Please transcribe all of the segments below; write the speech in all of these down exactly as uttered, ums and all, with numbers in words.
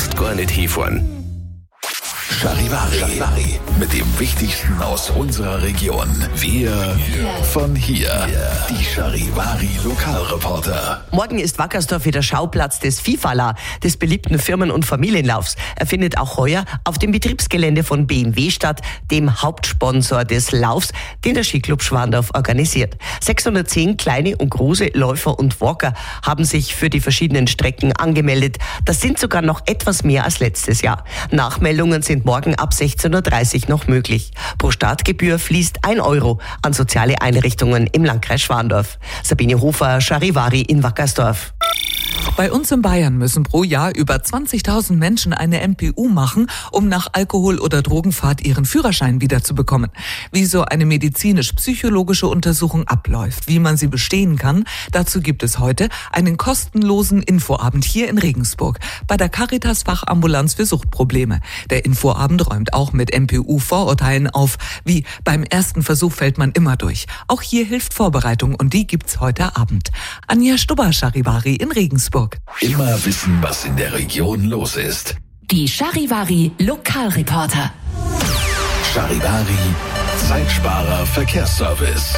brauchst gar nicht hinfahren. Charivari, Charivari, mit dem Wichtigsten aus unserer Region. Wir von hier. Die Charivari Lokalreporter. Morgen ist Wackersdorf wieder Schauplatz des FIFA-La, des beliebten Firmen- und Familienlaufs. Er findet auch heuer auf dem Betriebsgelände von B M W statt, dem Hauptsponsor des Laufs, den der Skiclub Schwandorf organisiert. sechshundertzehn kleine und große Läufer und Walker haben sich für die verschiedenen Strecken angemeldet. Das sind sogar noch etwas mehr als letztes Jahr. Nachmeldungen sind morgen ab sechzehn Uhr dreißig noch möglich. Pro Startgebühr fließt ein Euro an soziale Einrichtungen im Landkreis Schwandorf. Sabine Hofer, Charivari in Wackersdorf. Bei uns in Bayern müssen pro Jahr über zwanzigtausend Menschen eine M P U machen, um nach Alkohol- oder Drogenfahrt ihren Führerschein wiederzubekommen. Wie so eine medizinisch-psychologische Untersuchung abläuft, wie man sie bestehen kann, dazu gibt es heute einen kostenlosen Infoabend hier in Regensburg bei der Caritas Fachambulanz für Suchtprobleme. Der Infoabend räumt auch mit M P U-Vorurteilen auf, wie beim ersten Versuch fällt man immer durch. Auch hier hilft Vorbereitung und die gibt's heute Abend. Anja Stubber, Charivari in Regensburg. Immer wissen, was in der Region los ist. Die Charivari Lokalreporter. Charivari Zeitsparer Verkehrsservice.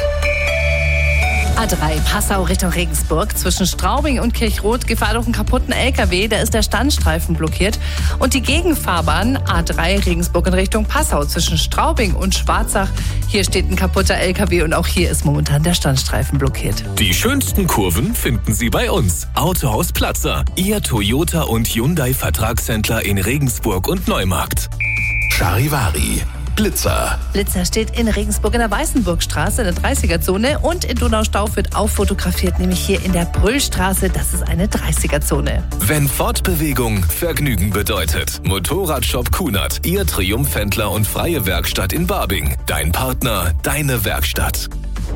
A drei Passau Richtung Regensburg. Zwischen Straubing und Kirchroth Gefahr durch einen kaputten L K W. Da ist der Standstreifen blockiert. Und die Gegenfahrbahn A drei Regensburg in Richtung Passau. Zwischen Straubing und Schwarzach. Hier steht ein kaputter L K W und auch hier ist momentan der Standstreifen blockiert. Die schönsten Kurven finden Sie bei uns. Autohaus Platzer, Ihr Toyota und Hyundai Vertragshändler in Regensburg und Neumarkt. Charivari Blitzer. Blitzer steht in Regensburg in der Weißenburgstraße in der dreißiger-Zone und in Donaustauf wird auch fotografiert, nämlich hier in der Brüllstraße. Das ist eine dreißiger-Zone. Wenn Fortbewegung Vergnügen bedeutet. Motorradshop Kunert, Ihr Triumphhändler und freie Werkstatt in Barbing. Dein Partner, deine Werkstatt.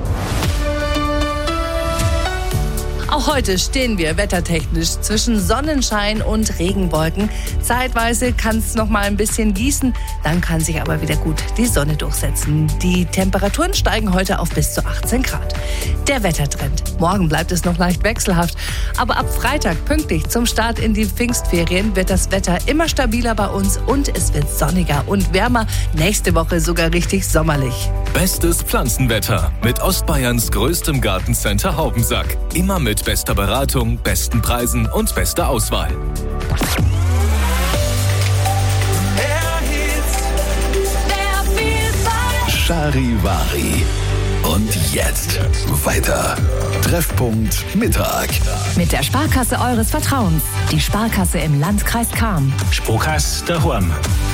Auch heute stehen wir wettertechnisch zwischen Sonnenschein und Regenwolken. Zeitweise kann es noch mal ein bisschen gießen, dann kann sich aber wieder gut die Sonne durchsetzen. Die Temperaturen steigen heute auf bis zu achtzehn Grad. Der Wettertrend. Morgen bleibt es noch leicht wechselhaft, aber ab Freitag pünktlich zum Start in die Pfingstferien wird das Wetter immer stabiler bei uns und es wird sonniger und wärmer. Nächste Woche sogar richtig sommerlich. Bestes Pflanzenwetter mit Ostbayerns größtem Gartencenter Haubensack. Immer mit bester Beratung, besten Preisen und bester Auswahl. Charivari. Und jetzt weiter. Treffpunkt Mittag. Mit der Sparkasse eures Vertrauens. Die Sparkasse im Landkreis Cham. Sparkasse daheim.